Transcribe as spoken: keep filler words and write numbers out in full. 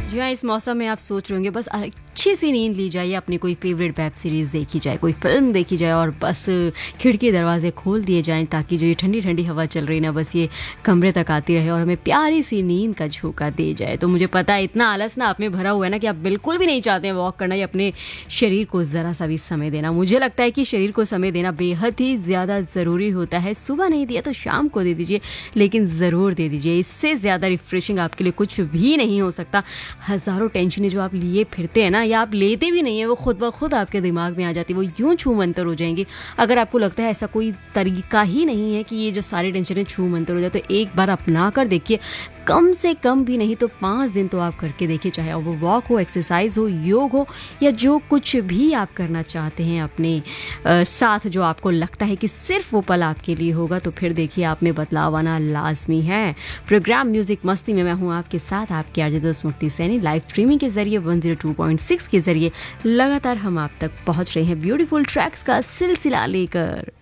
जी हाँ, इस मौसम में आप सोच रहे होंगे बस अच्छी सी नींद ली जाए, अपनी कोई फेवरेट वेब सीरीज़ देखी जाए, कोई फिल्म देखी जाए और बस खिड़की दरवाजे खोल दिए जाएं ताकि जो ये ठंडी ठंडी हवा चल रही ना बस ये कमरे तक आती रहे और हमें प्यारी सी नींद का झोंका दे जाए। तो मुझे पता है इतना आलस ना आप में भरा हुआ है ना कि आप बिल्कुल भी नहीं चाहते हैं वॉक करना या अपने शरीर को ज़रा सा भी समय देना। मुझे लगता है कि शरीर को समय देना बेहद ही ज़्यादा ज़रूरी होता है। सुबह नहीं दिया तो शाम को दे दीजिए, लेकिन ज़रूर दे दीजिए। इससे ज़्यादा रिफ्रेशिंग आपके लिए कुछ भी नहीं हो सकता। हज़ारों टेंशनें जो आप लिए फिरते हैं ना या आप लेते भी नहीं है, वो खुद ब खुद आपके दिमाग में आ जाती है, वो यूं छू मंतर हो जाएंगी। अगर आपको लगता है ऐसा कोई तरीका ही नहीं है कि ये जो सारी टेंशनें छू मंतर हो जाए, तो एक बार अपना कर देखिए। कम से कम भी नहीं तो पाँच दिन तो आप करके देखिए, चाहे वो वॉक हो, एक्सरसाइज हो, योग हो या जो कुछ भी आप करना चाहते हैं अपने आ, साथ, जो आपको लगता है कि सिर्फ वो पल आपके लिए होगा, तो फिर देखिए आप में बदलाव आना लाजमी है। प्रोग्राम म्यूजिक मस्ती में मैं हूँ आपके साथ, आपके आरजे दोस्त मुक्ति सैनी। लाइव स्ट्रीमिंग के जरिए one zero two point six के जरिए लगातार हम आप तक पहुँच रहे हैं ब्यूटीफुल ट्रैक्स का सिलसिला लेकर।